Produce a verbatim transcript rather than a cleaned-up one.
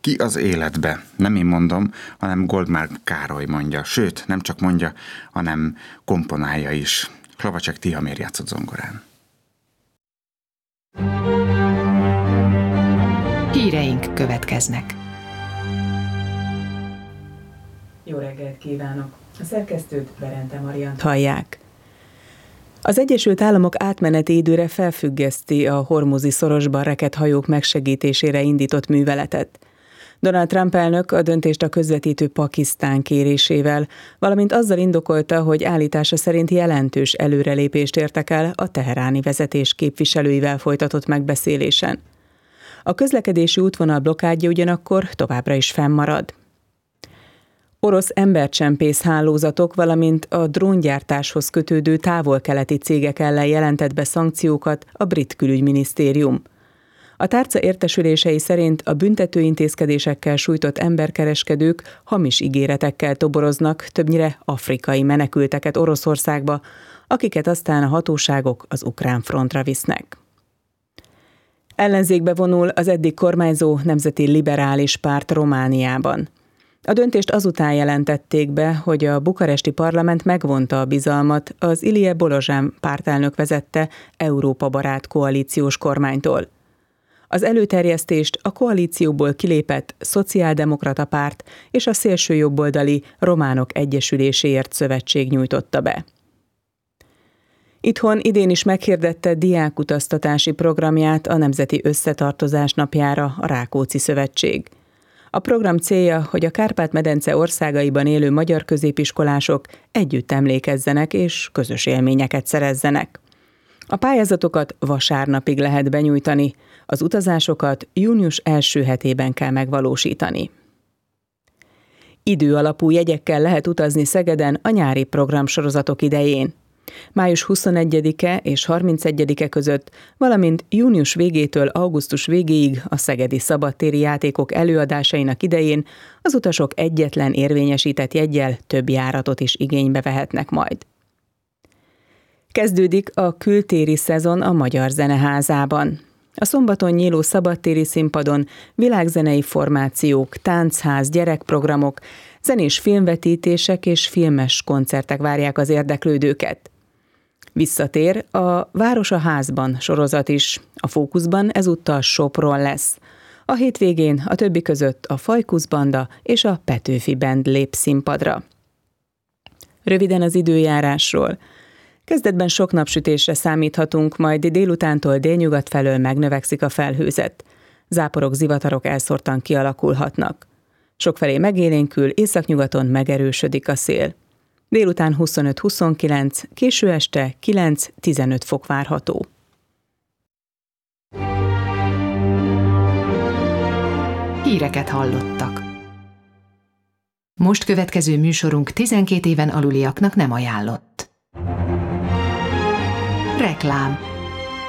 Ki az életbe? Nem én mondom, hanem Goldmár Károly mondja. Sőt, nem csak mondja, hanem komponálja is. Hlavacek Tihamér játszott zongorán. Híreink következnek. Jó reggelt kívánok! A szerkesztőt, Berente Mariant hallják. Az Egyesült Államok átmeneti időre felfüggeszti a hormuzi szorosban rekedt hajók megsegítésére indított műveletet. Donald Trump elnök a döntést a közvetítő Pakisztán kérésével, valamint azzal indokolta, hogy állítása szerint jelentős előrelépést értek el a teheráni vezetés képviselőivel folytatott megbeszélésen. A közlekedési útvonal blokkádja ugyanakkor továbbra is fennmarad. Orosz embercsempész hálózatok, valamint a dróngyártáshoz kötődő távol-keleti cégek ellen jelentett be szankciókat a brit külügyminisztérium. A tárca értesülései szerint a büntető intézkedésekkel sújtott emberkereskedők hamis ígéretekkel toboroznak többnyire afrikai menekülteket Oroszországba, akiket aztán a hatóságok az ukrán frontra visznek. Ellenzékbe vonul az eddig kormányzó Nemzeti Liberális Párt Romániában. A döntést azután jelentették be, hogy a bukaresti parlament megvonta a bizalmat az Ilie Bolozsán pártelnök vezette Európa barát koalíciós kormánytól. Az előterjesztést a koalícióból kilépett Szociáldemokrata Párt és a szélsőjobboldali Románok Egyesüléséért Szövetség nyújtotta be. Itthon idén is meghirdette diákutaztatási programját a Nemzeti Összetartozás napjára a Rákóczi Szövetség. A program célja, hogy a Kárpát-medence országaiban élő magyar középiskolások együtt emlékezzenek és közös élményeket szerezzenek. A pályázatokat vasárnapig lehet benyújtani, az utazásokat június első hetében kell megvalósítani. Időalapú jegyekkel lehet utazni Szegeden a nyári programsorozatok idején. május huszonegyedike és harmincegyedike között, valamint június végétől augusztus végéig a szegedi szabadtéri játékok előadásainak idején az utasok egyetlen érvényesített jeggyel több járatot is igénybe vehetnek majd. Kezdődik a kültéri szezon a Magyar Zeneházában. A szombaton nyíló szabadtéri színpadon világzenei formációk, táncház, gyerekprogramok, zenés filmvetítések és filmes koncertek várják az érdeklődőket. Visszatér a Város a házban sorozat is, a fókuszban ezúttal Sopron lesz. A hétvégén a többi között a Fajkusz Banda és a Petőfi Band lép színpadra. Röviden az időjárásról. Kezdetben sok napsütésre számíthatunk, majd délutántól délnyugat felől megnövekszik a felhőzet. Záporok, zivatarok elszórtan kialakulhatnak. Sokfelé megélénkül, északnyugaton megerősödik a szél. Délután huszonöt-huszonkilenc, késő este kilenc-tizenöt fok várható. Híreket hallottak. Most következő műsorunk tizenkét éven aluliaknak nem ajánlott. Reklám.